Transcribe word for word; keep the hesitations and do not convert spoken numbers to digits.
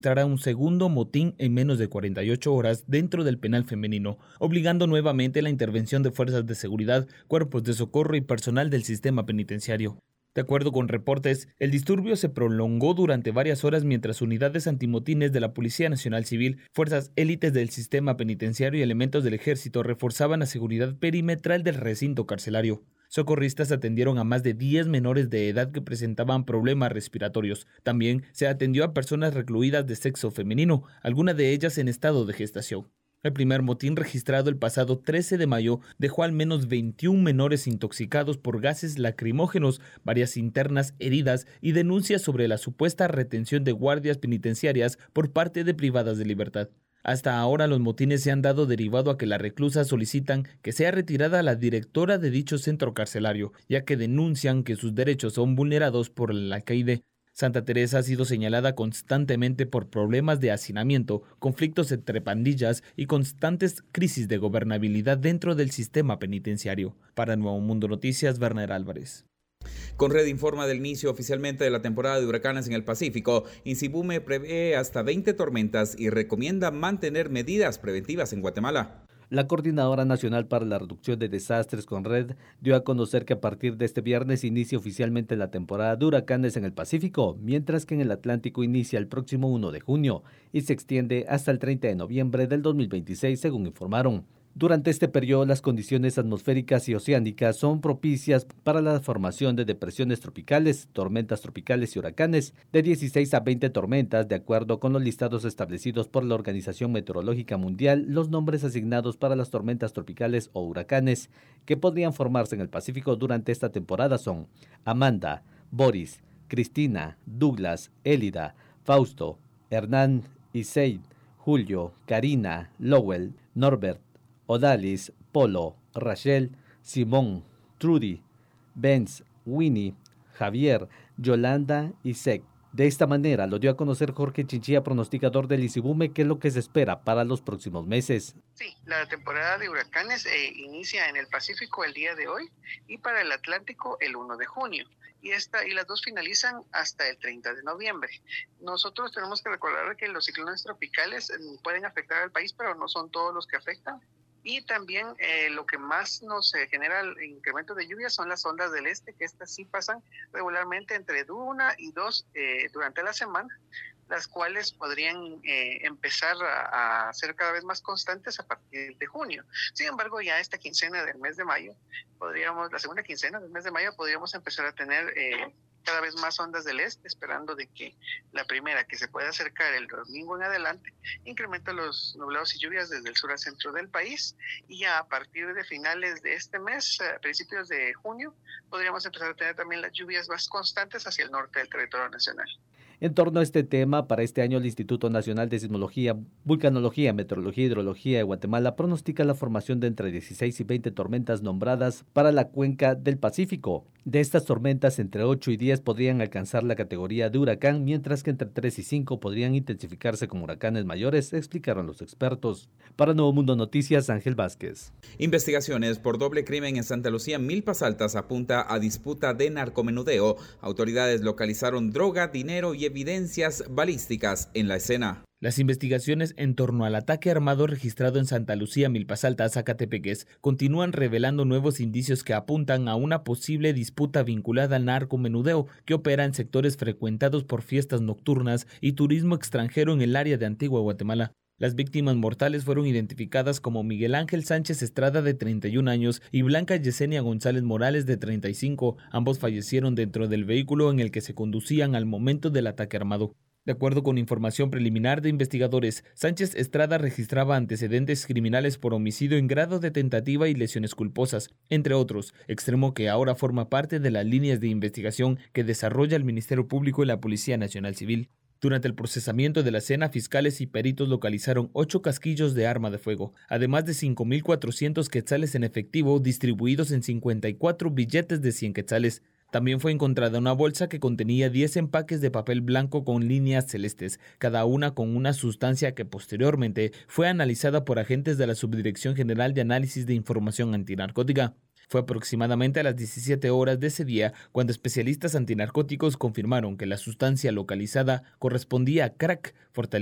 registrara un segundo motín en menos de cuarenta y ocho horas dentro del penal femenino, obligando nuevamente la intervención de fuerzas de seguridad, cuerpos de socorro y personal del sistema penitenciario. De acuerdo con reportes, el disturbio se prolongó durante varias horas mientras unidades antimotines de la Policía Nacional Civil, fuerzas élites del sistema penitenciario y elementos del ejército reforzaban la seguridad perimetral del recinto carcelario. Socorristas atendieron a más de diez menores de edad que presentaban problemas respiratorios. También se atendió a personas recluidas de sexo femenino, algunas de ellas en estado de gestación. El primer motín registrado el pasado trece de mayo dejó al menos veintiún menores intoxicados por gases lacrimógenos, varias internas heridas y denuncias sobre la supuesta retención de guardias penitenciarias por parte de privadas de libertad. Hasta ahora los motines se han dado derivado a que las reclusas solicitan que sea retirada la directora de dicho centro carcelario, ya que denuncian que sus derechos son vulnerados por el alcaide. Santa Teresa ha sido señalada constantemente por problemas de hacinamiento, conflictos entre pandillas y constantes crisis de gobernabilidad dentro del sistema penitenciario. Para Nuevo Mundo Noticias, Werner Álvarez. Conred informa del inicio oficialmente de la temporada de huracanes en el Pacífico. INSIBUME prevé hasta veinte tormentas y recomienda mantener medidas preventivas en Guatemala. La Coordinadora Nacional para la Reducción de Desastres, Conred, dio a conocer que a partir de este viernes inicia oficialmente la temporada de huracanes en el Pacífico, mientras que en el Atlántico inicia el próximo primero de junio y se extiende hasta el treinta de noviembre del dos mil veintiséis, según informaron. Durante este periodo, las condiciones atmosféricas y oceánicas son propicias para la formación de depresiones tropicales, tormentas tropicales y huracanes, de dieciséis a veinte tormentas, de acuerdo con los listados establecidos por la Organización Meteorológica Mundial. Los nombres asignados para las tormentas tropicales o huracanes que podrían formarse en el Pacífico durante esta temporada son Amanda, Boris, Cristina, Douglas, Élida, Fausto, Hernán, Issei, Julio, Karina, Lowell, Norbert, Odalis, Polo, Rachel, Simón, Trudy, Benz, Winnie, Javier, Yolanda y Sec. De esta manera lo dio a conocer Jorge Chinchilla, pronosticador del INSIBUME, que es lo que se espera para los próximos meses. Sí, la temporada de huracanes eh, inicia en el Pacífico el día de hoy y para el Atlántico el primero de junio. Y, esta, y las dos finalizan hasta el treinta de noviembre. Nosotros tenemos que recordar que los ciclones tropicales eh, pueden afectar al país, pero no son todos los que afectan. Y también eh, lo que más nos eh, genera el incremento de lluvias son las ondas del este, que estas sí pasan regularmente entre una y dos eh, durante la semana, las cuales podrían eh, empezar a, a ser cada vez más constantes a partir de junio. Sin embargo, ya esta quincena del mes de mayo, podríamos, la segunda quincena del mes de mayo, podríamos empezar a tener eh, cada vez más ondas del este, esperando de que la primera, que se pueda acercar el domingo en adelante, incrementa los nublados y lluvias desde el sur al centro del país, y ya a partir de finales de este mes, a principios de junio, podríamos empezar a tener también las lluvias más constantes hacia el norte del territorio nacional. En torno a este tema, para este año el Instituto Nacional de Sismología, Vulcanología, Meteorología y Hidrología de Guatemala pronostica la formación de entre dieciséis y veinte tormentas nombradas para la cuenca del Pacífico. De estas tormentas, entre ocho y diez podrían alcanzar la categoría de huracán, mientras que entre tres y cinco podrían intensificarse como huracanes mayores, explicaron los expertos. Para Nuevo Mundo Noticias, Ángel Vázquez. Investigaciones por doble crimen en Santa Lucía, Milpas Altas, apunta a disputa de narcomenudeo. Autoridades localizaron droga, dinero y evidencias balísticas en la escena. Las investigaciones en torno al ataque armado registrado en Santa Lucía, Milpas Altas, Zacatepeques, continúan revelando nuevos indicios que apuntan a una posible disputa vinculada al narcomenudeo que opera en sectores frecuentados por fiestas nocturnas y turismo extranjero en el área de Antigua Guatemala. Las víctimas mortales fueron identificadas como Miguel Ángel Sánchez Estrada, de treinta y un años, y Blanca Yesenia González Morales, de treinta y cinco. Ambos fallecieron dentro del vehículo en el que se conducían al momento del ataque armado. De acuerdo con información preliminar de investigadores, Sánchez Estrada registraba antecedentes criminales por homicidio en grado de tentativa y lesiones culposas, entre otros, extremo que ahora forma parte de las líneas de investigación que desarrolla el Ministerio Público y la Policía Nacional Civil. Durante el procesamiento de la escena, fiscales y peritos localizaron ocho casquillos de arma de fuego, además de cinco mil cuatrocientos quetzales en efectivo distribuidos en cincuenta y cuatro billetes de cien quetzales. También fue encontrada una bolsa que contenía diez empaques de papel blanco con líneas celestes, cada una con una sustancia que posteriormente fue analizada por agentes de la Subdirección General de Análisis de Información Antinarcótica. Fue aproximadamente a las diecisiete horas de ese día cuando especialistas antinarcóticos confirmaron que la sustancia localizada correspondía a crack, fortaleciendo